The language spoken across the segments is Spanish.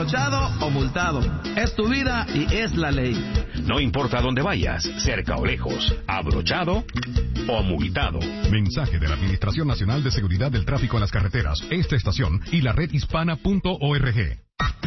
abrochado o multado. Es tu vida y es la ley. No importa dónde vayas, cerca o lejos, abrochado o multado. Mensaje de la Administración Nacional de Seguridad del Tráfico en las Carreteras, esta estación y la redhispana.org.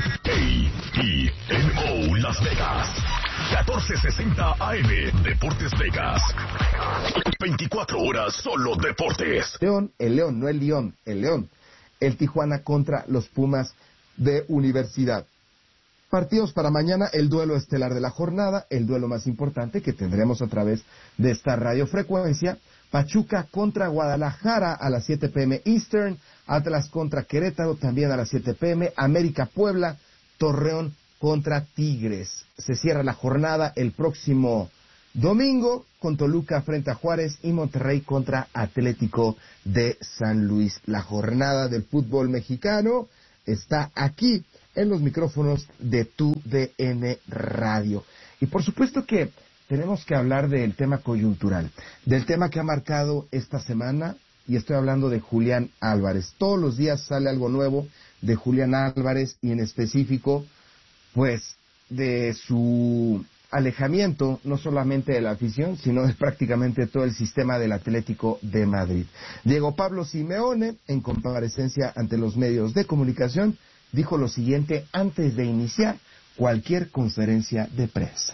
KINO Las Vegas, 1460 AM, Deportes Vegas. 24 horas solo deportes. El León, no el León, el León. El Tijuana contra los Pumas de Universidad. Partidos para mañana, el duelo estelar de la jornada, el duelo más importante que tendremos a través de esta radiofrecuencia. Pachuca contra Guadalajara a las 7 p.m. Eastern, Atlas contra Querétaro también a las 7 p.m. América Puebla, Torreón contra Tigres. Se cierra la jornada el próximo domingo con Toluca frente a Juárez y Monterrey contra Atlético de San Luis. La jornada del fútbol mexicano está aquí en los micrófonos de TUDN Radio. Y por supuesto que tenemos que hablar del tema coyuntural, del tema que ha marcado esta semana, y estoy hablando de Julián Álvarez. Todos los días sale algo nuevo de Julián Álvarez y en específico, pues, de su alejamiento, no solamente de la afición, sino de prácticamente todo el sistema del Atlético de Madrid. Diego Pablo Simeone, en comparecencia ante los medios de comunicación, dijo lo siguiente antes de iniciar cualquier conferencia de prensa.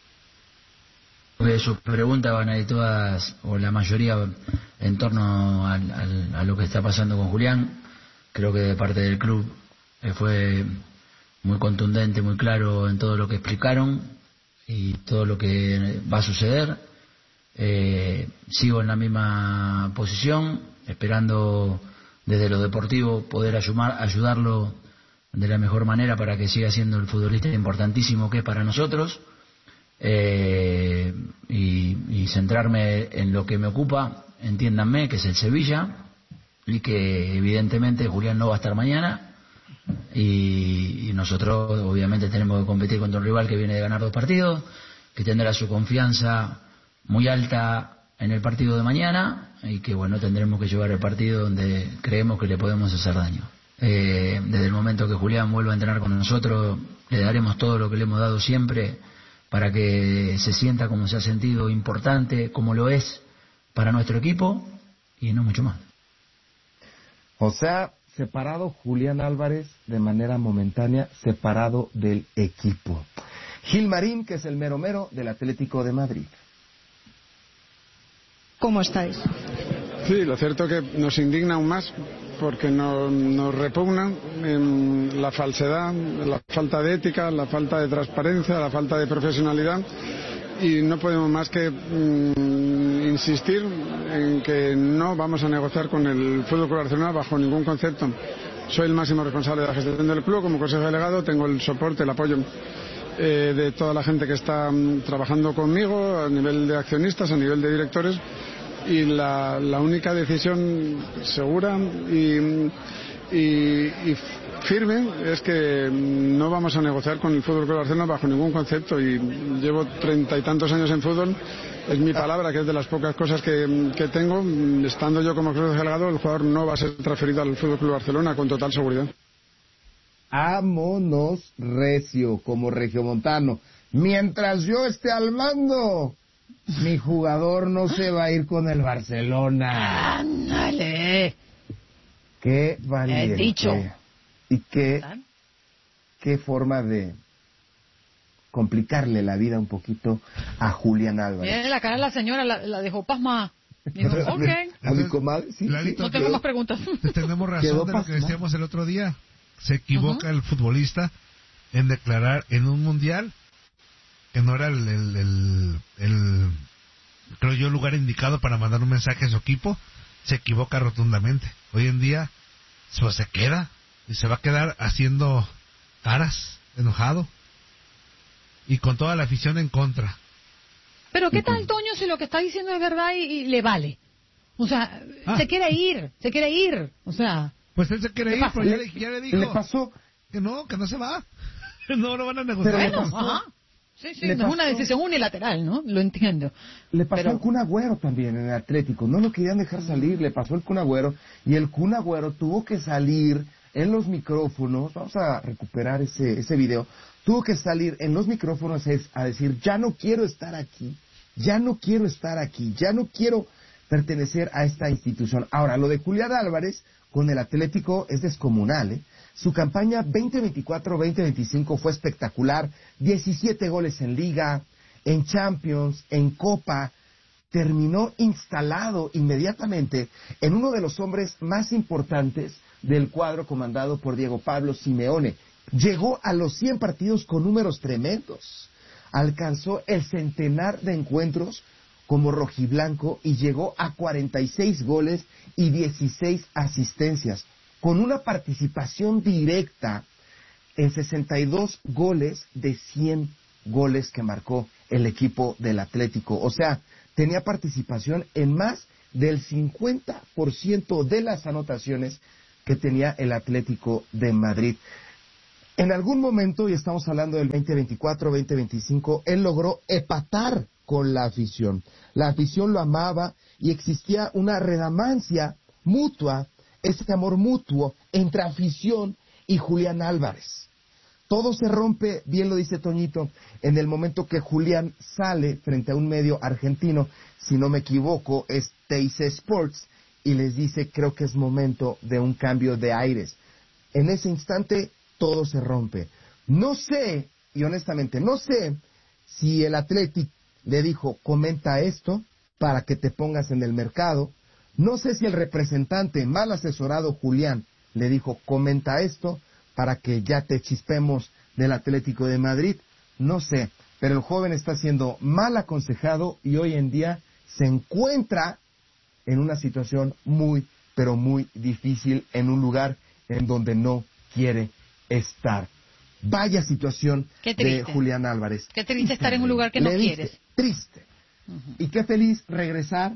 Sus preguntas van a ir todas, o la mayoría, en torno a lo que está pasando con Julián. Creo que de parte del club fue muy contundente, muy claro en todo lo que explicaron y todo lo que va a suceder. Sigo en la misma posición, esperando desde lo deportivo poder ayudarlo de la mejor manera para que siga siendo el futbolista importantísimo que es para nosotros. Y centrarme en lo que me ocupa, entiéndanme, que es el Sevilla, y que evidentemente Julián no va a estar mañana, y nosotros obviamente tenemos que competir contra un rival que viene de ganar 2 partidos, que tendrá su confianza muy alta en el partido de mañana, y que bueno, tendremos que llevar el partido donde creemos que le podemos hacer daño. Desde el momento que Julián vuelva a entrenar con nosotros, le daremos todo lo que le hemos dado siempre, para que se sienta como se ha sentido importante, como lo es para nuestro equipo, y no mucho más. O sea, separado Julián Álvarez de manera momentánea, separado del equipo. Gil Marín, que es el mero mero del Atlético de Madrid. ¿Cómo estáis? Sí, lo cierto es que nos indigna aún más porque nos repugna la falsedad, la falta de ética, la falta de transparencia, la falta de profesionalidad, y no podemos más que insistir en que no vamos a negociar con el Fútbol Club Barcelona bajo ningún concepto. Soy el máximo responsable de la gestión del club, como consejo delegado tengo el soporte, el apoyo de toda la gente que está trabajando conmigo a nivel de accionistas, a nivel de directores, y la única decisión segura y firme es que no vamos a negociar con el Fútbol Club Barcelona bajo ningún concepto, y llevo 30 y tantos años en fútbol. Es mi palabra, que es de las pocas cosas que tengo. Estando yo como club delegado, el jugador no va a ser transferido al Fútbol Club Barcelona con total seguridad. Ámonos recio, como regiomontano. Mientras yo esté al mando, mi jugador no se va a ir con el Barcelona. ¡Ándale! Qué valiente. He dicho. Y qué forma de complicarle la vida un poquito a Julián Álvarez. Miren la cara de la señora, la dejó pasmada. Dijo, ok. A mi comadre, sí, No tengo más preguntas. Tenemos razón de lo que decíamos el otro día. Se equivoca el futbolista en declarar en un mundial que no era el creo yo, lugar indicado para mandar un mensaje a su equipo. Se equivoca rotundamente. Hoy en día pues se queda y se va a quedar haciendo caras, enojado y con toda la afición en contra. Pero ¿qué tal, Toño, si lo que está diciendo es verdad y le vale? O sea, se quiere ir, o sea... Pues él se quiere ir, pero ya le dijo... ¿Le pasó? Que no se va. No van a negociar. Bueno, ajá. Sí, no es una decisión unilateral, ¿no? Lo entiendo. Le pasó al Kun Agüero también en el Atlético. No lo querían dejar salir, le pasó el Kun Agüero. Y el Kun Agüero tuvo que salir en los micrófonos, vamos a recuperar ese video, tuvo que salir en los micrófonos a decir, ya no quiero estar aquí, ya no quiero estar aquí, ya no quiero pertenecer a esta institución. Ahora, lo de Julián Álvarez con el Atlético es descomunal, ¿eh? Su campaña 2024-2025 fue espectacular, 17 goles en Liga, en Champions, en Copa, terminó instalado inmediatamente en uno de los hombres más importantes del cuadro comandado por Diego Pablo Simeone. Llegó a los 100 partidos con números tremendos, alcanzó el centenar de encuentros como rojiblanco y llegó a 46 goles y 16 asistencias, con una participación directa en 62 goles de 100 goles que marcó el equipo del Atlético. O sea, tenía participación en más del 50% de las anotaciones que tenía el Atlético de Madrid. En algún momento, y estamos hablando del 2024-2025, él logró empatar con la afición. La afición lo amaba y existía una redamancia mutua, ese amor mutuo entre afición y Julián Álvarez. Todo se rompe, bien lo dice Toñito, en el momento que Julián sale frente a un medio argentino, si no me equivoco, es TIC Sports, y les dice, creo que es momento de un cambio de aires. En ese instante, todo se rompe. No sé, y honestamente, no sé si el Athletic le dijo, comenta esto para que te pongas en el mercado. No sé si el representante mal asesorado Julián le dijo, comenta esto para que ya te chispemos del Atlético de Madrid. No sé, pero el joven está siendo mal aconsejado y hoy en día se encuentra en una situación muy, pero muy difícil, en un lugar en donde no quiere estar. Vaya situación de Julián Álvarez. Qué triste estar en un lugar que no quieres. Triste. Y qué feliz regresar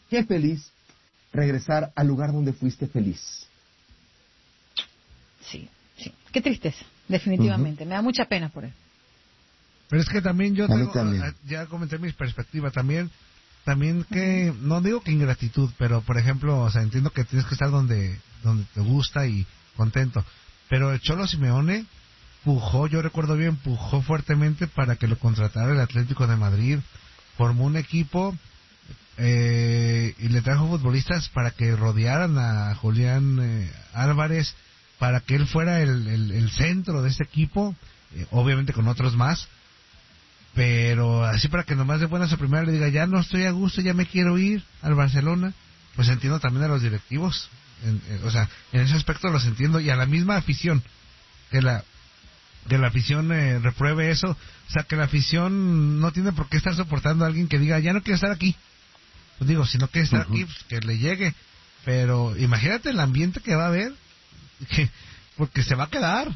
al lugar donde fuiste feliz. Sí, sí. Qué tristeza, definitivamente. Me da mucha pena por él. Pero es que también yo tengo, ya comenté mis perspectivas, también que, no digo que ingratitud, pero por ejemplo, o sea, entiendo que tienes que estar donde te gusta y contento. Pero el Cholo Simeone yo recuerdo bien, pujó fuertemente para que lo contratara el Atlético de Madrid, formó un equipo y le trajo futbolistas para que rodearan a Julián Álvarez, para que él fuera el centro de este equipo, obviamente con otros más, pero así para que nomás de buenas a primera le diga, ya no estoy a gusto, ya me quiero ir al Barcelona. Pues entiendo también a los directivos, o sea, en ese aspecto los entiendo, y a la misma afición, que la afición repruebe eso. O sea, que la afición no tiene por qué estar soportando a alguien que diga, ya no quiero estar aquí. Pues digo, si no quiere estar aquí, pues que le llegue. Pero imagínate el ambiente que va a haber, porque se va a quedar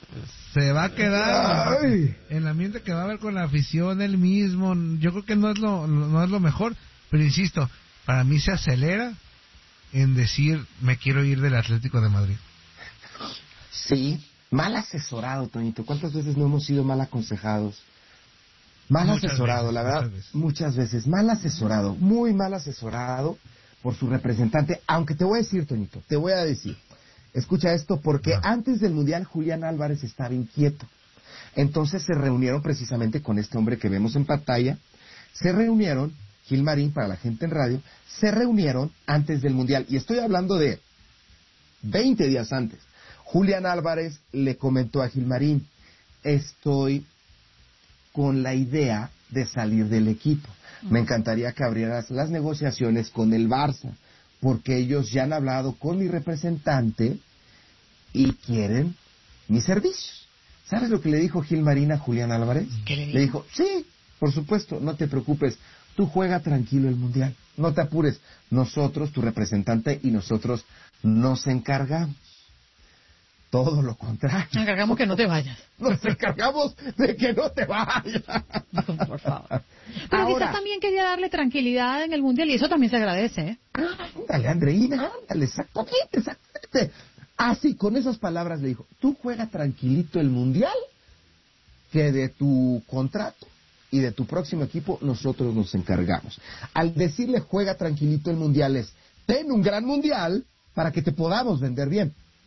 el ambiente que va a haber con la afición, él mismo. Yo creo que no es lo mejor, pero insisto, para mí se acelera en decir, me quiero ir del Atlético de Madrid. Sí. Mal asesorado, Toñito. ¿Cuántas veces no hemos sido mal aconsejados? Mal asesorado, la verdad, muchas veces. Mal asesorado, muy mal asesorado por su representante. Aunque te voy a decir, Toñito, escucha esto, porque antes del Mundial Julián Álvarez estaba inquieto. Entonces se reunieron precisamente con este hombre que vemos en pantalla. Se reunieron, Gil Marín, para la gente en radio, se reunieron antes del Mundial. Y estoy hablando de 20 días antes. Julián Álvarez le comentó a Gilmarín, estoy con la idea de salir del equipo. Me encantaría que abrieras las negociaciones con el Barça, porque ellos ya han hablado con mi representante y quieren mis servicios. ¿Sabes lo que le dijo Gilmarín a Julián Álvarez? ¿Qué le dijo? Le dijo, sí, por supuesto, no te preocupes, tú juega tranquilo el Mundial, no te apures, nosotros, tu representante y nosotros nos encargamos. Todo lo contrario. Nos encargamos que no te vayas. Nos encargamos de que no te vayas. Por favor. Pero quizás también quería darle tranquilidad en el Mundial y eso también se agradece, ¿eh? Ándale, Andreina, ándale, exactamente. Así, con esas palabras le dijo, tú juega tranquilito el Mundial, que de tu contrato y de tu próximo equipo nosotros nos encargamos. Al decirle juega tranquilito el Mundial es, ten un gran Mundial para que te podamos vender bien.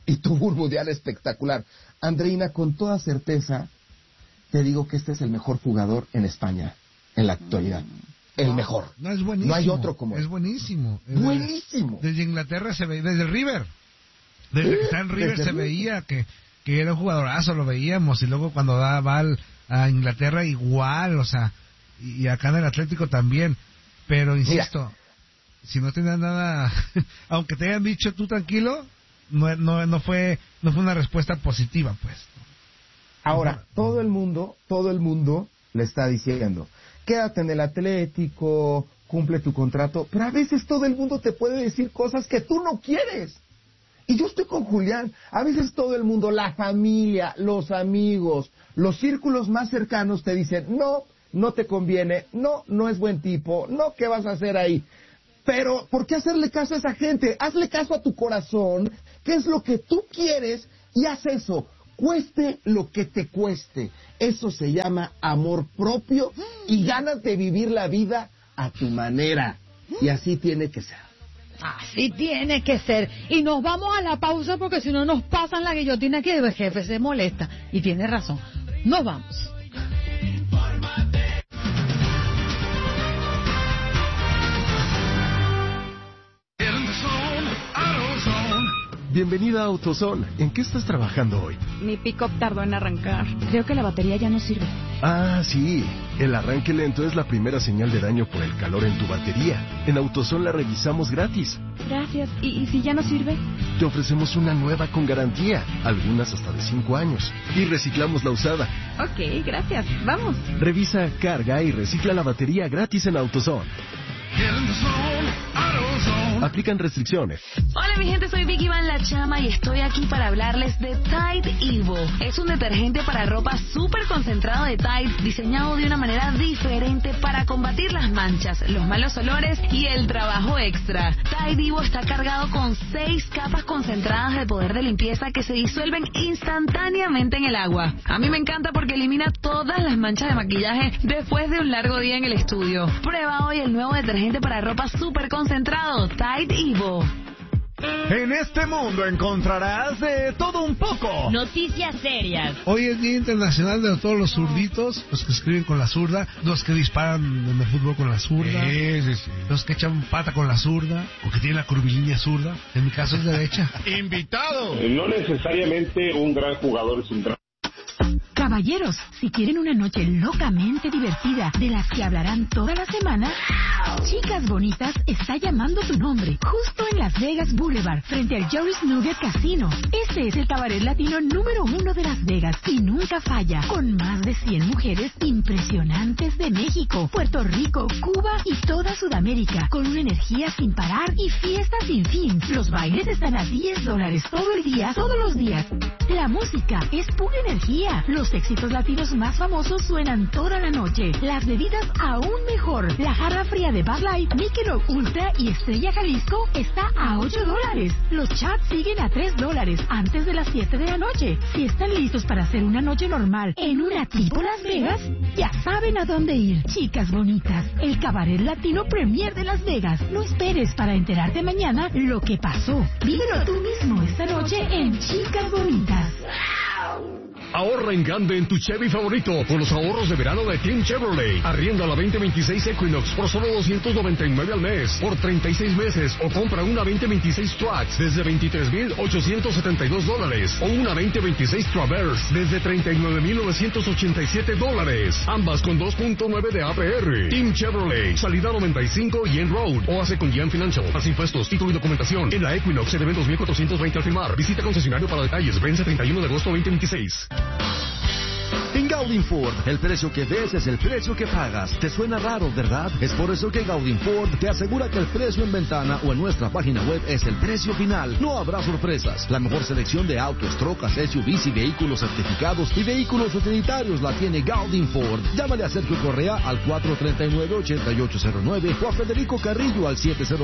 y tuvo un mundial espectacular. Andreina, con toda certeza, te digo que este es el mejor jugador en España, en la actualidad. El mejor. No, es buenísimo. No hay otro como él. Es buenísimo. Buenísimo. Desde Inglaterra se ve, desde el River. Desde que está en River se veía que era un jugadorazo, lo veíamos. Y luego cuando va a Inglaterra igual, o sea, y acá en el Atlético también. Pero insisto, si no tenías nada, aunque te hayan dicho tú tranquilo, no fue una respuesta positiva, pues. Ahora, todo el mundo le está diciendo, quédate en el Atlético, cumple tu contrato, pero a veces todo el mundo te puede decir cosas que tú no quieres. Y yo estoy con Julián, a veces todo el mundo, la familia, los amigos, los círculos más cercanos te dicen, no te conviene, no es buen tipo, ¿qué vas a hacer ahí? Pero, ¿por qué hacerle caso a esa gente? Hazle caso a tu corazón, qué es lo que tú quieres, y haz eso, cueste lo que te cueste. Eso se llama amor propio y ganas de vivir la vida a tu manera. Y así tiene que ser. Así tiene que ser. Y nos vamos a la pausa porque si no nos pasan la guillotina aquí, el jefe se molesta. Y tiene razón. Nos vamos. Bienvenida a AutoZone. ¿En qué estás trabajando hoy? Mi pick-up tardó en arrancar. Creo que la batería ya no sirve. Ah, sí. El arranque lento es la primera señal de daño por el calor en tu batería. En AutoZone la revisamos gratis. Gracias. ¿Y si ya no sirve? Te ofrecemos una nueva con garantía, algunas hasta de 5 años. Y reciclamos la usada. Ok, gracias. Vamos. Revisa, carga y recicla la batería gratis en AutoZone. Aplican restricciones. Hola mi gente, soy Vicky Van La Chama y estoy aquí para hablarles de Tide Evo. Es un detergente para ropa súper concentrado de Tide, diseñado de una manera diferente para combatir las manchas, los malos olores y el trabajo extra. Tide Evo está cargado con 6 capas concentradas de poder de limpieza que se disuelven instantáneamente en el agua. A mí me encanta porque elimina todas las manchas de maquillaje después de un largo día en el estudio. Prueba hoy el nuevo detergente para ropa súper concentrado, Tide Evo. En este mundo encontrarás de todo un poco. Noticias serias. Hoy es Día Internacional de todos los zurditos, los que escriben con la zurda, los que disparan en el fútbol con la zurda, los que echan pata con la zurda, o que tienen la curvilínea zurda. En mi caso es derecha. ¡Invitado! No necesariamente un gran jugador es un gran... Caballeros, si quieren una noche locamente divertida, de las que hablarán toda la semana, Chicas Bonitas está llamando tu nombre, justo en Las Vegas Boulevard, frente al Joey's Nugget Casino. Este es el cabaret latino número 1 de Las Vegas y nunca falla, con más de 100 mujeres impresionantes de México, Puerto Rico, Cuba y toda Sudamérica, con una energía sin parar y fiestas sin fin. Los bailes están a $10 todo el día, todos los días. La música es pura energía. Los éxitos latinos más famosos suenan toda la noche. Las bebidas aún mejor. La jarra fría de Bud Light, Michelob Ultra y Estrella Jalisco está a $8. Los chats siguen a $3 antes de las 7 de la noche. Si están listos para hacer una noche normal en una tipo Las Vegas, ya saben a dónde ir. Chicas Bonitas, el cabaret latino premier de Las Vegas. No esperes para enterarte mañana lo que pasó. Vívelo tú mismo esta noche en Chicas Bonitas. Ahorra en grande en tu Chevy favorito con los ahorros de verano de Team Chevrolet. Arrienda la 2026 Equinox por solo $299 al mes por 36 meses o compra una 2026 Trax desde $23,872 o una 2026 Traverse desde $39,987. Ambas con 2.9 de APR. Team Chevrolet, salida 95 y en Road o hace con GM Financial. Más impuestos, título y documentación en la Equinox se deben 2,420 al firmar. Visita concesionario para detalles. Vence 31 de agosto 2026. En Gaudin Ford, el precio que ves es el precio que pagas. ¿Te suena raro, verdad? Es por eso que Gaudin Ford te asegura que el precio en ventana o en nuestra página web es el precio final. No habrá sorpresas. La mejor selección de autos, trocas, SUVs y vehículos certificados y vehículos utilitarios la tiene Gaudin Ford. Llámale a Sergio Correa al 439-8809 o a Federico Carrillo al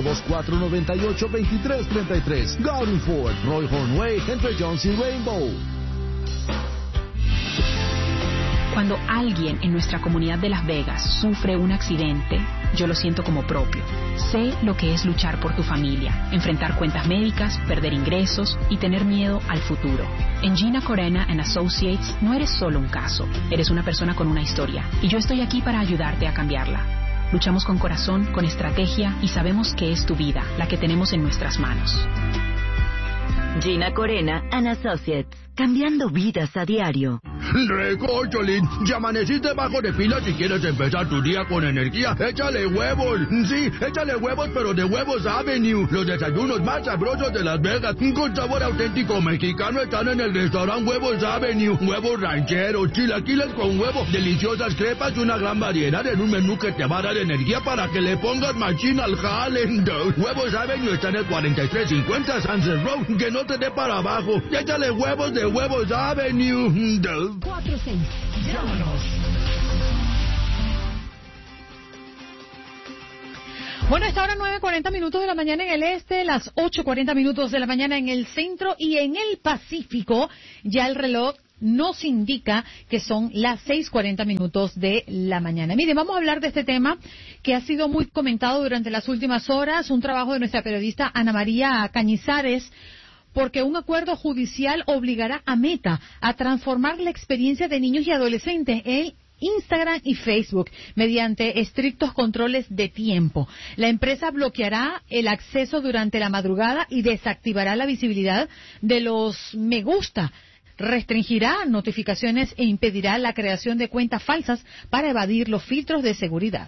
702-498-2333. Gaudin Ford, Roy Hornway, entre Jones y Rainbow. Cuando alguien en nuestra comunidad de Las Vegas sufre un accidente, yo lo siento como propio. Sé lo que es luchar por tu familia, enfrentar cuentas médicas, perder ingresos y tener miedo al futuro. En Gina Corena and Associates no eres solo un caso, eres una persona con una historia y yo estoy aquí para ayudarte a cambiarla. Luchamos con corazón, con estrategia y sabemos que es tu vida, la que tenemos en nuestras manos. Gina Corena and Associates, cambiando vidas a diario. Recócholín, ya amaneciste bajo de pila. Si quieres empezar tu día con energía, échale huevos. Sí, échale huevos, pero de Huevos Avenue. Los desayunos más sabrosos de Las Vegas, con sabor auténtico mexicano, están en el restaurante Huevos Avenue. Huevos rancheros, chilaquiles con huevo, deliciosas crepas y una gran variedad en un menú que te va a dar energía para que le pongas machín al jale. Huevos Avenue está en el 4350 Sunset Road. Que no te dé para abajo. Échale huevos de Huevos Avenue. 46. Llámanos. Bueno, está ahora 9:40 minutos de la mañana en el este, las 8:40 minutos de la mañana en el centro y en el Pacífico. Ya el reloj nos indica que son las 6:40 minutos de la mañana. Mire, vamos a hablar de este tema que ha sido muy comentado durante las últimas horas, un trabajo de nuestra periodista Ana María Cañizares, porque un acuerdo judicial obligará a Meta a transformar la experiencia de niños y adolescentes en Instagram y Facebook mediante estrictos controles de tiempo. La empresa bloqueará el acceso durante la madrugada y desactivará la visibilidad de los me gusta. Restringirá notificaciones e impedirá la creación de cuentas falsas para evadir los filtros de seguridad.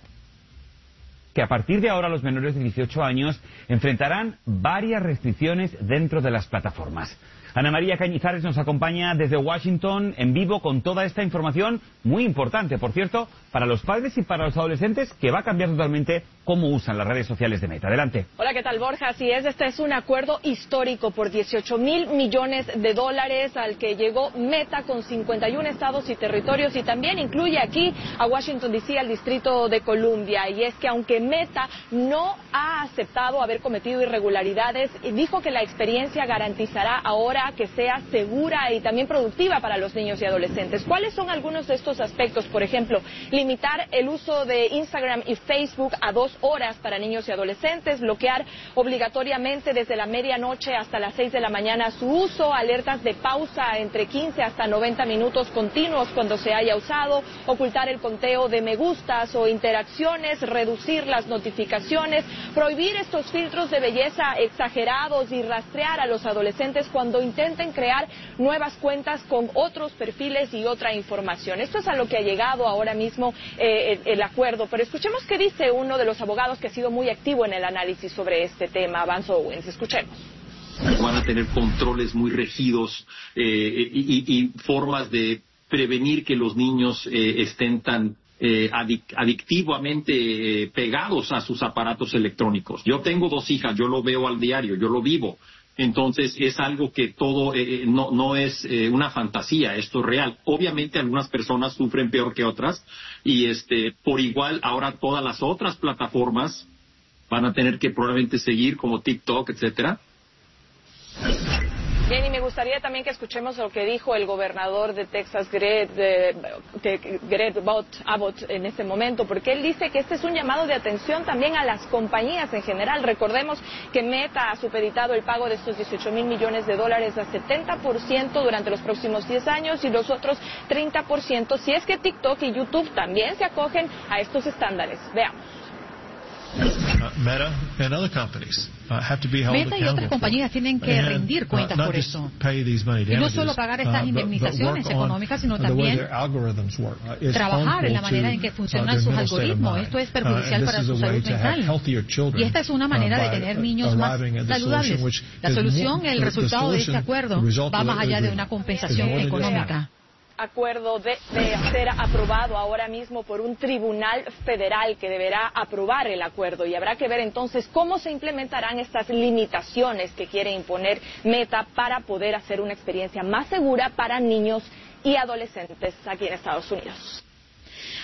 Que a partir de ahora los menores de 18 años enfrentarán varias restricciones dentro de las plataformas. Ana María Cañizares nos acompaña desde Washington en vivo con toda esta información muy importante, por cierto, para los padres y para los adolescentes, que va a cambiar totalmente cómo usan las redes sociales de Meta. Adelante. Hola, ¿qué tal, Borja? Así es, este es un acuerdo histórico por $18,000 millones al que llegó Meta con 51 estados y territorios, y también incluye aquí a Washington D.C., al Distrito de Columbia. Y es que aunque Meta no ha aceptado haber cometido irregularidades, dijo que la experiencia garantizará ahora que sea segura y también productiva para los niños y adolescentes. ¿Cuáles son algunos de estos aspectos? Por ejemplo, limitar el uso de Instagram y Facebook a 2 horas para niños y adolescentes, bloquear obligatoriamente desde la medianoche hasta las 6 de la mañana su uso, alertas de pausa entre 15 hasta 90 minutos continuos cuando se haya usado, ocultar el conteo de me gustas o interacciones, reducir las notificaciones, prohibir estos filtros de belleza exagerados y rastrear a los adolescentes cuando intenten crear nuevas cuentas con otros perfiles y otra información. Esto es a lo que ha llegado ahora mismo el acuerdo, pero escuchemos qué dice uno de los abogados que ha sido muy activo en el análisis sobre este tema, Vance Owens. Escuchemos. Van a tener controles muy rígidos y formas de prevenir que los niños estén tan adictivamente pegados a sus aparatos electrónicos. Yo tengo 2 hijas, yo lo veo al diario, yo lo vivo. Entonces es algo que todo no es una fantasía, esto es real. Obviamente algunas personas sufren peor que otras y por igual ahora todas las otras plataformas van a tener que probablemente seguir, como TikTok, etcétera. Bien, y me gustaría también que escuchemos lo que dijo el gobernador de Texas, Greg Abbott, en este momento, porque él dice que este es un llamado de atención también a las compañías en general. Recordemos que Meta ha supeditado el pago de estos $18,000 millones a 70% durante los próximos 10 años y los otros 30% si es que TikTok y YouTube también se acogen a estos estándares. Veamos. Meta and other companies have to be held Meta y otras compañías tienen que rendir cuentas por eso. Y no solo pagar estas indemnizaciones económicas, sino también trabajar en la manera en que funcionan sus algoritmos. Esto es perjudicial para su salud mental. Y esta es una manera de tener niños más saludables. La solución, el resultado de este acuerdo, va más allá de una compensación económica. Acuerdo de ser aprobado ahora mismo por un tribunal federal que deberá aprobar el acuerdo, y habrá que ver entonces cómo se implementarán estas limitaciones que quiere imponer Meta para poder hacer una experiencia más segura para niños y adolescentes aquí en Estados Unidos.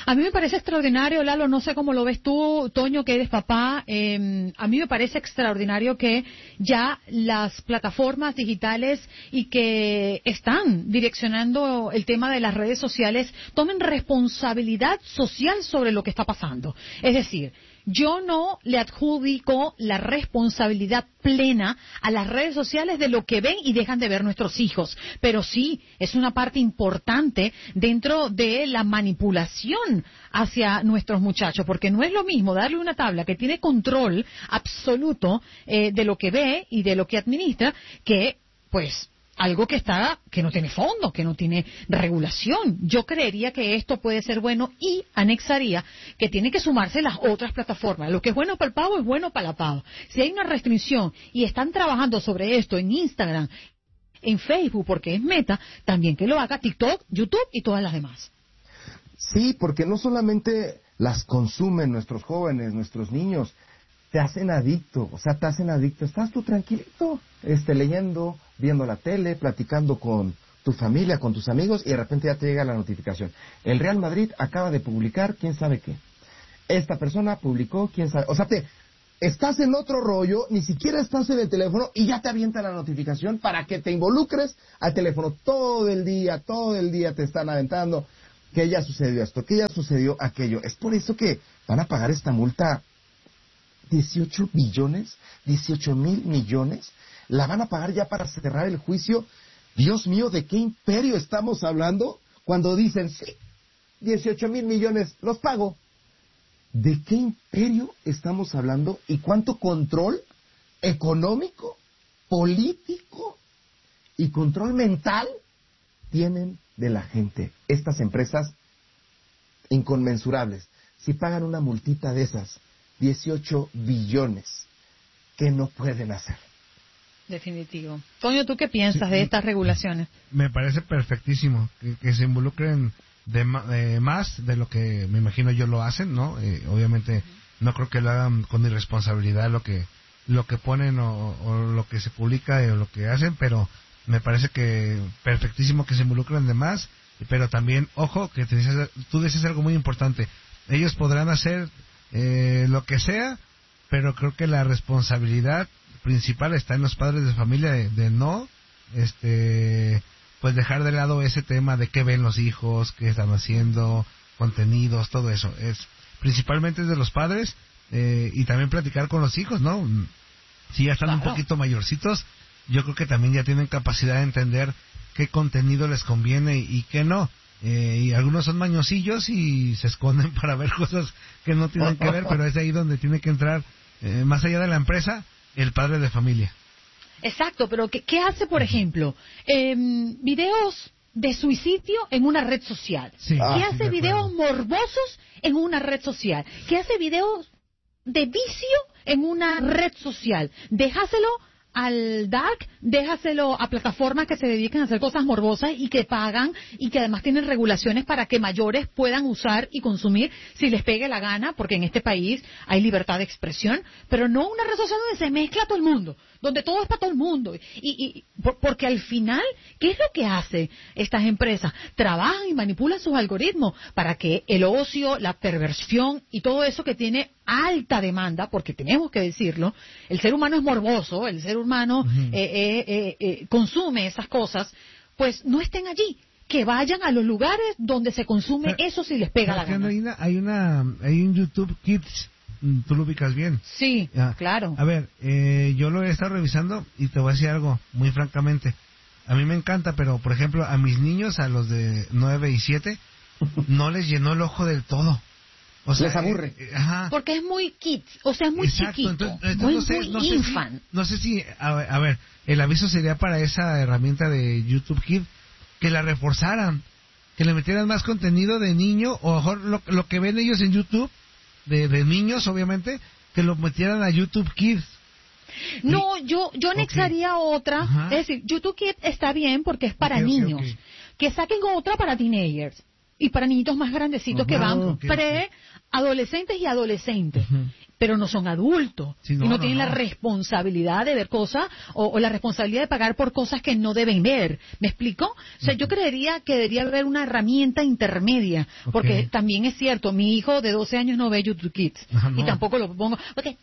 A mí me parece extraordinario, Lalo, no sé cómo lo ves tú, Toño, que eres papá. A mí me parece extraordinario que ya las plataformas digitales y que están direccionando el tema de las redes sociales tomen responsabilidad social sobre lo que está pasando. Es decir, yo no le adjudico la responsabilidad plena a las redes sociales de lo que ven y dejan de ver nuestros hijos, pero sí es una parte importante dentro de la manipulación hacia nuestros muchachos, porque no es lo mismo darle una tabla que tiene control absoluto de lo que ve y de lo que administra que, pues, algo que no tiene fondo, que no tiene regulación. Yo creería que esto puede ser bueno y anexaría que tiene que sumarse las otras plataformas. Lo que es bueno para el pavo es bueno para la pava. Si hay una restricción y están trabajando sobre esto en Instagram, en Facebook, porque es Meta, también que lo haga TikTok, YouTube y todas las demás. Sí, porque no solamente las consumen nuestros jóvenes, nuestros niños, te hacen adicto, Estás tú tranquilito, leyendo, viendo la tele, platicando con tu familia, con tus amigos, y de repente ya te llega la notificación. El Real Madrid acaba de publicar quién sabe qué. Esta persona publicó quién sabe. O sea, estás en otro rollo, ni siquiera estás en el teléfono y ya te avienta la notificación para que te involucres al teléfono. Todo el día te están aventando que ya sucedió esto, que ya sucedió aquello. Es por eso que van a pagar esta multa. 18 mil millones, la van a pagar ya para cerrar el juicio. Dios mío, ¿de qué imperio estamos hablando? Cuando dicen, sí, 18 mil millones, los pago. ¿De qué imperio estamos hablando? ¿Y cuánto control económico, político y control mental tienen de la gente? Estas empresas inconmensurables, si pagan una multita de esas, 18 billones, que no pueden hacer. Definitivo. Toño, ¿tú qué piensas de estas regulaciones? Me parece perfectísimo que se involucren más de lo que me imagino yo lo hacen, ¿no? Obviamente no creo que lo hagan con irresponsabilidad lo que ponen o lo que se publica o lo que hacen, pero me parece que perfectísimo que se involucren de más, pero también, ojo, que tú dices algo muy importante. Ellos podrán hacer lo que sea, pero creo que la responsabilidad principal está en los padres de familia de no pues dejar de lado ese tema de qué ven los hijos, qué están haciendo, contenidos, todo eso. Principalmente es de los padres, y también platicar con los hijos, ¿no? Si ya están un poquito mayorcitos, yo creo que también ya tienen capacidad de entender qué contenido les conviene y qué no. Y algunos son mañosillos y se esconden para ver cosas que no tienen que ver, pero es ahí donde tiene que entrar, más allá de la empresa, el padre de familia. Exacto, pero ¿qué hace, por ejemplo? Videos de suicidio en una red social. Sí. ¿Qué hace videos morbosos en una red social? ¿Qué hace videos de vicio en una red social? Déjaselo al dark, déjaselo a plataformas que se dedican a hacer cosas morbosas y que pagan y que además tienen regulaciones para que mayores puedan usar y consumir si les pegue la gana, porque en este país hay libertad de expresión, pero no una red social donde se mezcla todo el mundo, donde todo es para todo el mundo. Porque al final, ¿qué es lo que hacen estas empresas? Trabajan y manipulan sus algoritmos para que el ocio, la perversión y todo eso que tiene alta demanda, porque tenemos que decirlo, el ser humano es morboso, el ser humano consume esas cosas, pues no estén allí, que vayan a los lugares donde se consume eso si les pega la gana. Hay un YouTube Kids, tú lo ubicas bien. Sí, claro. A ver, yo lo he estado revisando y te voy a decir algo muy francamente. A mí me encanta, pero por ejemplo a mis niños, a los de 9 y 7, no les llenó el ojo del todo. O sea, les aburre. Porque es muy kids, o sea, es muy chiquito, entonces, muy infant. No sé si, a ver, el aviso sería para esa herramienta de YouTube Kids, que la reforzaran, que le metieran más contenido de niño, o mejor lo que ven ellos en YouTube, de niños, obviamente, que lo metieran a YouTube Kids. No, yo anexaría otra, es decir, YouTube Kids está bien porque es para niños, que saquen otra para teenagers. y para niñitos más grandecitos que van pre-adolescentes y adolescentes. Pero no son adultos y no tienen la responsabilidad de ver cosas o la responsabilidad de pagar por cosas que no deben ver. ¿Me explico? O sea, yo creería que debería haber una herramienta intermedia, porque también es cierto, mi hijo de 12 años no ve YouTube Kids y tampoco lo pongo porque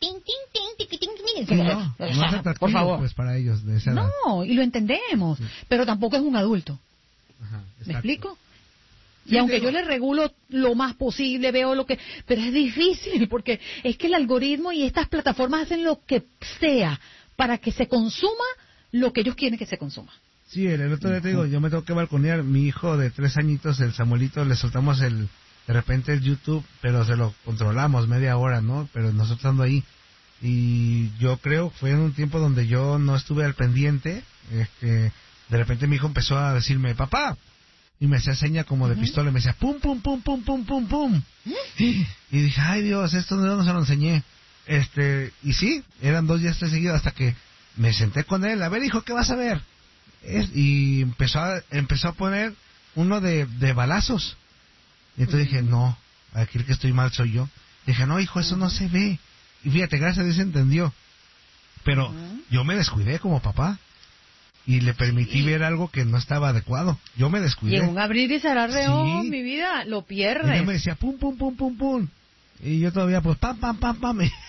no es atractivo, por favor, pues, para ellos de esa edad. No, y lo entendemos, pero tampoco es un adulto. ¿Me explico? Y aunque yo le regulo lo más posible, veo lo que... Pero es difícil, porque es que el algoritmo y estas plataformas hacen lo que sea para que se consuma lo que ellos quieren que se consuma. Sí, el otro día te digo, yo me tengo que balconear. Mi hijo de 3 añitos, el Samuelito, le soltamos de repente el YouTube, pero se lo controlamos media hora, ¿no? Pero nosotros estando ahí. Y yo creo que fue en un tiempo donde yo no estuve al pendiente. De repente mi hijo empezó a decirme, papá... Y me hacía seña como de pistola, y me decía, pum, pum, pum, pum, pum, pum, pum. Y dije, ay Dios, esto no se lo enseñé. Y sí, eran 2 días seguidos hasta que me senté con él. A ver, hijo, ¿qué vas a ver? Y empezó a poner uno de balazos. Y entonces dije, no, aquí el que estoy mal soy yo. Dije, no, hijo, eso no se ve. Y fíjate, gracias a Dios entendió. Pero yo me descuidé como papá. Y le permití ver algo que no estaba adecuado. Yo me descuidé. Y en un abrir y cerrar de ojos, mi vida, lo pierdes. Y él me decía, pum, pum, pum, pum, pum. Y yo todavía, pues, pam, pam, pam, pam. Y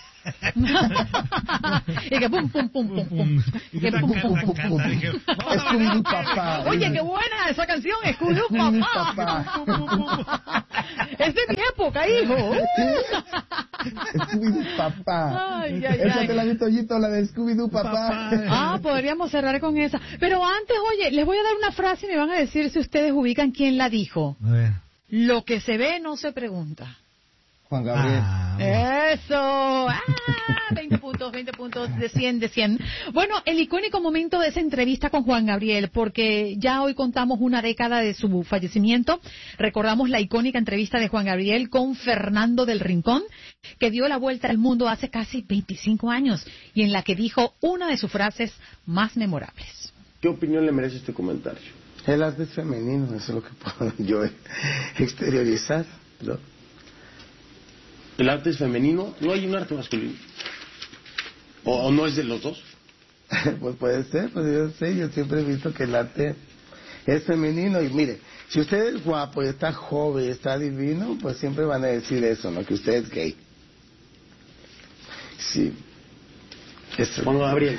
que pum, pum, pum, pum, pum. Y que pum, pum, pum, pum. Scooby-Doo papá. Oye, qué buena esa canción, Scooby-Doo papá. Es de mi época, hijo. Scooby-Doo papá. Esa te la vi, Toyito, la de Scooby-Doo papá. Podríamos cerrar con esa. Pero antes, oye, les voy a dar una frase y me van a decir si ustedes ubican quién la dijo. A ver. Lo que se ve no se pregunta. Juan Gabriel. Eso. 20 puntos de 100. Bueno, el icónico momento de esa entrevista con Juan Gabriel, porque ya hoy contamos una década de su fallecimiento. Recordamos la icónica entrevista de Juan Gabriel con Fernando del Rincón, que dio la vuelta al mundo hace casi 25 años y en la que dijo una de sus frases más memorables. ¿Qué opinión le merece este comentario? El arte es femenino, eso es lo que puedo yo exteriorizar, ¿no? ¿El arte es femenino? ¿No hay un arte masculino? ¿O no es de los dos? Pues puede ser, pues yo siempre he visto que el arte es femenino. Y mire, si usted es guapo y está joven y está divino, pues siempre van a decir eso, ¿no? Que usted es gay. Sí. Juan Gabriel.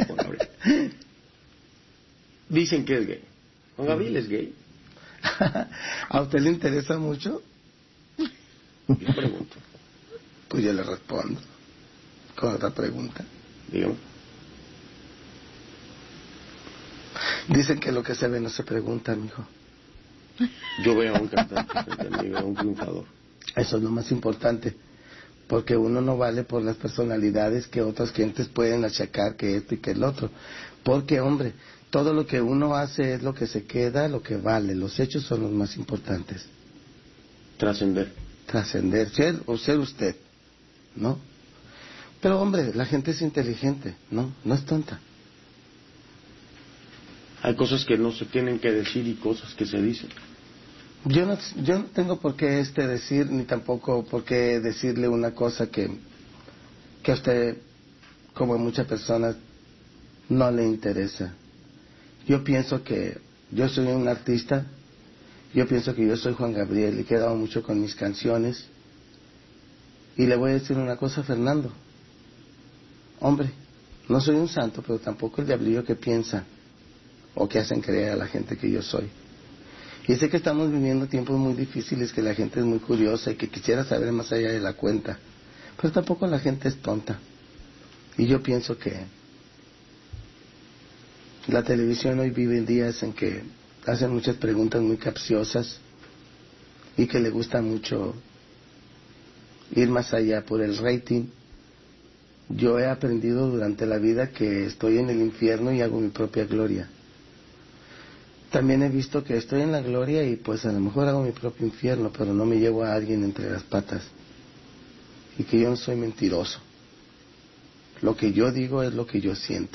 Dicen que es gay. Juan Gabriel es gay. ¿A usted le interesa mucho? Yo pregunto. Pues yo le respondo con otra pregunta. Dígame. Dicen que lo que se ve no se pregunta, mijo. Yo veo a un cantante frente a mí, veo a un triunfador. Eso es lo más importante, porque uno no vale por las personalidades que otras gentes pueden achacar que esto y que el otro. Porque, hombre, todo lo que uno hace es lo que se queda, lo que vale. Los hechos son los más importantes. Trascender, ser usted, ¿no? Pero, hombre, la gente es inteligente, ¿no? No es tonta. Hay cosas que no se tienen que decir y cosas que se dicen. Yo no tengo por qué decir, ni tampoco por qué decirle una cosa que a usted, como a muchas personas, no le interesa. Yo pienso que yo soy un artista, yo pienso que yo soy Juan Gabriel y que he dado mucho con mis canciones. Y le voy a decir una cosa a Fernando. Hombre, no soy un santo, pero tampoco el diablillo que piensa o que hacen creer a la gente que yo soy. Y sé que estamos viviendo tiempos muy difíciles, que la gente es muy curiosa y que quisiera saber más allá de la cuenta. Pero tampoco la gente es tonta. Y yo pienso que la televisión hoy vive en días en que hacen muchas preguntas muy capciosas y que le gusta mucho ir más allá por el rating. Yo he aprendido durante la vida que estoy en el infierno y hago mi propia gloria. También he visto que estoy en la gloria y pues a lo mejor hago mi propio infierno, pero no me llevo a alguien entre las patas. Y que yo no soy mentiroso. Lo que yo digo es lo que yo siento.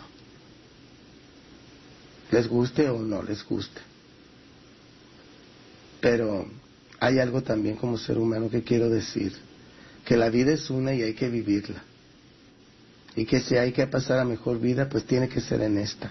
Les guste o no les guste. Pero hay algo también como ser humano que quiero decir, que la vida es una y hay que vivirla. Y que si hay que pasar a mejor vida, pues tiene que ser en esta.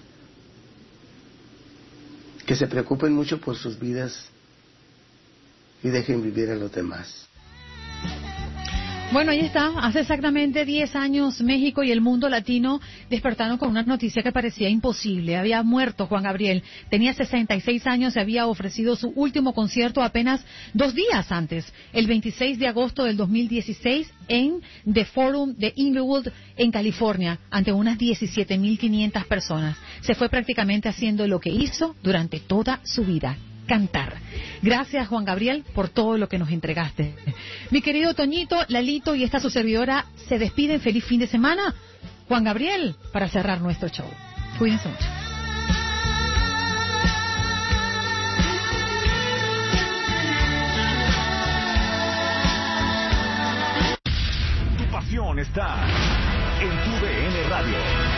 Que se preocupen mucho por sus vidas y dejen vivir a los demás. Bueno, ahí está. Hace exactamente 10 años México y el mundo latino despertaron con una noticia que parecía imposible. Había muerto Juan Gabriel. Tenía 66 años y había ofrecido su último concierto apenas 2 días antes, el 26 de agosto del 2016, en The Forum de Inglewood, en California, ante unas 17.500 personas. Se fue prácticamente haciendo lo que hizo durante toda su vida: cantar. Gracias, Juan Gabriel, por todo lo que nos entregaste. Mi querido Toñito, Lalito y esta su servidora se despiden. Feliz fin de semana. Juan Gabriel, para cerrar nuestro show. Cuídense mucho. Tu pasión está en tu DN Radio.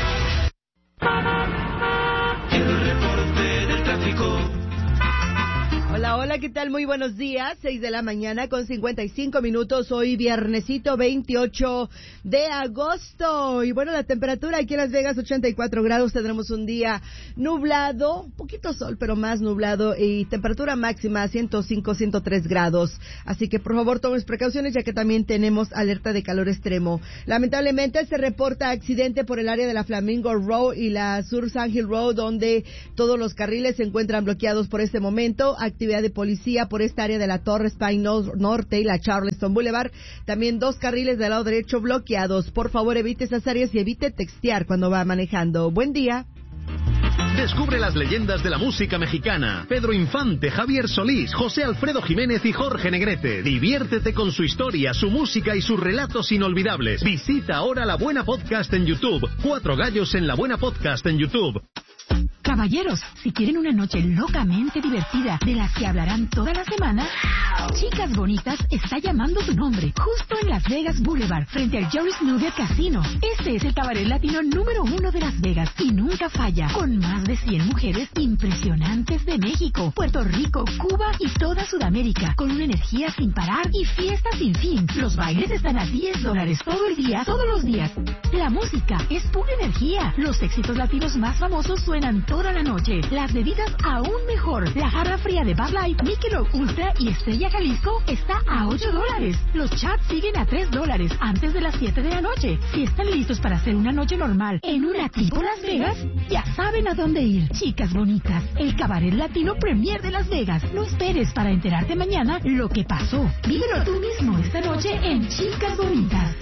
El reporte del tráfico. Hola, hola, ¿qué tal? Muy buenos días, 6 de la mañana con 55 minutos, hoy viernesito 28 de agosto. Y bueno, la temperatura aquí en Las Vegas, 84 grados, tendremos un día nublado, un poquito sol, pero más nublado, y temperatura máxima 105, 103 grados. Así que por favor tomes precauciones, ya que también tenemos alerta de calor extremo. Lamentablemente se reporta accidente por el área de la Flamingo Road y la Sur San Hill Road, donde todos los carriles se encuentran bloqueados por este momento. Actividad de policía por esta área de la Torre Spine Norte y la Charleston Boulevard. También 2 carriles del lado derecho bloqueados. Por favor, evite esas áreas y evite textear cuando va manejando. Buen día. Descubre las leyendas de la música mexicana. Pedro Infante, Javier Solís, José Alfredo Jiménez y Jorge Negrete. Diviértete con su historia, su música y sus relatos inolvidables. Visita ahora La Buena Podcast en YouTube. 4 gallos en La Buena Podcast en YouTube. Caballeros, si quieren una noche locamente divertida, de las que hablarán toda la semana, Chicas Bonitas está llamando tu nombre, justo en Las Vegas Boulevard, frente al Jerry's Nugget Casino. Este es el cabaret latino número 1 de Las Vegas y nunca falla, con más de 100 mujeres impresionantes de México, Puerto Rico, Cuba y toda Sudamérica, con una energía sin parar y fiestas sin fin. Los bailes están a $10 todo el día, todos los días. La música es pura energía. Los éxitos latinos más famosos suenan toda la noche. Las bebidas aún mejor. La jarra fría de Bud Light, Michelob Ultra y Estrella Jalisco está a $8. Los chats siguen a $3 antes de las 7 de la noche. Si están listos para hacer una noche normal en una tipo Las Vegas, ya saben a dónde ir. Chicas Bonitas, el cabaret latino premier de Las Vegas. No esperes para enterarte mañana lo que pasó. Vívelo tú mismo esta noche en Chicas Bonitas.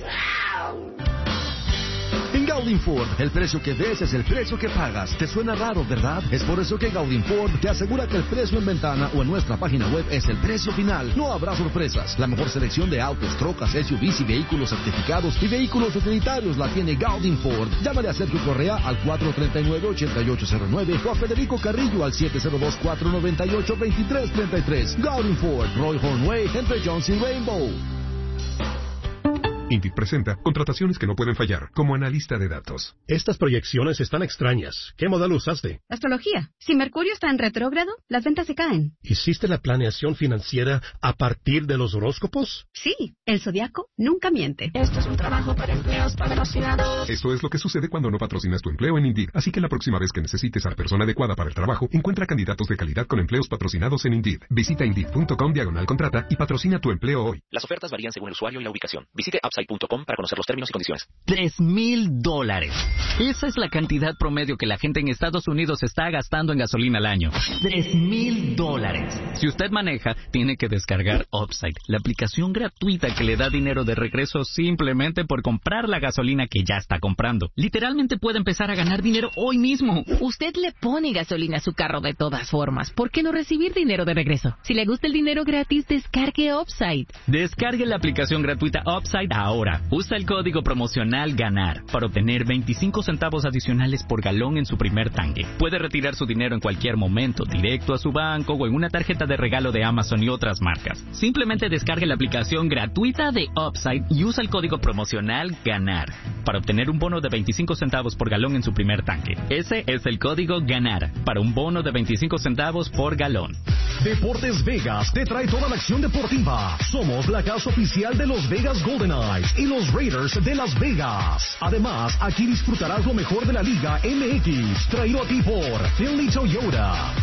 En Gaudin Ford, el precio que ves es el precio que pagas. ¿Te suena raro, verdad? Es por eso que Gaudin Ford te asegura que el precio en ventana o en nuestra página web es el precio final. No habrá sorpresas. La mejor selección de autos, trocas, SUVs y vehículos certificados y vehículos utilitarios la tiene Gaudin Ford. Llámale a Sergio Correa al 439-8809 o a Federico Carrillo al 702-498-2333. Gaudin Ford, Roy Hornway, entre Jones y Rainbow. Indeed presenta contrataciones que no pueden fallar, como analista de datos. Estas proyecciones están extrañas. ¿Qué modelo usaste? Astrología. Si Mercurio está en retrógrado, las ventas se caen. ¿Hiciste la planeación financiera a partir de los horóscopos? Sí, el zodiaco nunca miente. Esto es un trabajo para empleos patrocinados. Esto es lo que sucede cuando no patrocinas tu empleo en Indeed. Así que la próxima vez que necesites a la persona adecuada para el trabajo, encuentra candidatos de calidad con empleos patrocinados en Indeed. Visita Indeed.com/contrata y patrocina tu empleo hoy. Las ofertas varían según el usuario y la ubicación. Visite Upside.com para conocer los términos y condiciones. $3,000. Esa es la cantidad promedio que la gente en Estados Unidos está gastando en gasolina al año. $3,000. Si usted maneja, tiene que descargar Upside, la aplicación gratuita que le da dinero de regreso simplemente por comprar la gasolina que ya está comprando. Literalmente puede empezar a ganar dinero hoy mismo. Usted le pone gasolina a su carro de todas formas. ¿Por qué no recibir dinero de regreso? Si le gusta el dinero gratis, descargue Upside. Descargue la aplicación gratuita Upside ahora. Usa el código promocional GANAR para obtener 25 centavos adicionales por galón en su primer tanque. Puede retirar su dinero en cualquier momento, directo a su banco o en una tarjeta de regalo de Amazon y otras marcas. Simplemente descargue la aplicación gratuita de Upside y usa el código promocional GANAR. para obtener un bono de 25 centavos por galón en su primer tanque. Ese es el código GANAR para un bono de 25 centavos por galón. Deportes Vegas te trae toda la acción deportiva. Somos la casa oficial de los Vegas Golden Knights y los Raiders de Las Vegas. Además, aquí disfrutarás lo mejor de la Liga MX, traído a ti por Finley Toyota.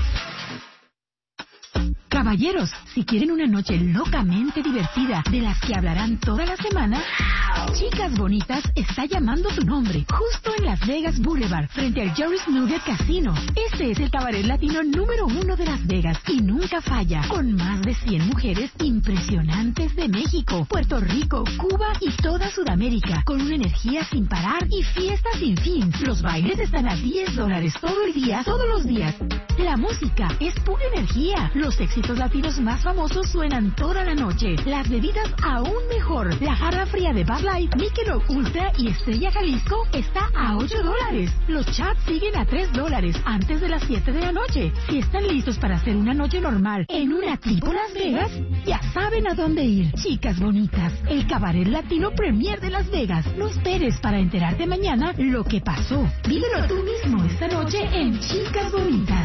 Caballeros, si quieren una noche locamente divertida de las que hablarán toda la semana, Chicas Bonitas está llamando tu nombre, justo en Las Vegas Boulevard, frente al Jerry's Nugget Casino. Este es el cabaret latino número 1 de Las Vegas y nunca falla, con más de 100 mujeres impresionantes de México, Puerto Rico, Cuba y toda Sudamérica, con una energía sin parar y fiesta sin fin. Los bailes están a $10 todo el día, todos los días. La música es pura energía. Los éxitos latinos más famosos suenan toda la noche. Las bebidas aún mejor. La jarra fría de Bud Light, Michelob Ultra y Estrella Jalisco está a $8. Los chats siguen a $3 antes de las 7 de la noche. Si están listos para hacer una noche normal en una tipo Las Vegas, ya saben a dónde ir. Chicas Bonitas, el cabaret latino premier de Las Vegas. No esperes para enterarte mañana lo que pasó. Vívelo tú mismo esta noche en Chicas Bonitas.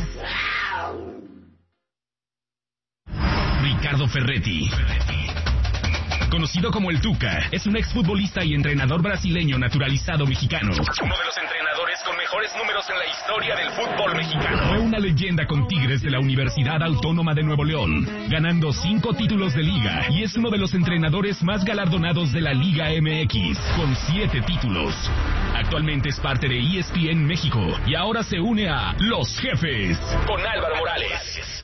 Ricardo Ferretti, conocido como el Tuca, es un exfutbolista y entrenador brasileño naturalizado mexicano. Uno de los entrenadores con mejores números en la historia del fútbol mexicano. Fue una leyenda con Tigres de la Universidad Autónoma de Nuevo León, ganando 5 títulos de liga, y es uno de los entrenadores más galardonados de la Liga MX, con 7 títulos. Actualmente es parte de ESPN México y ahora se une a Los Jefes con Álvaro Morales.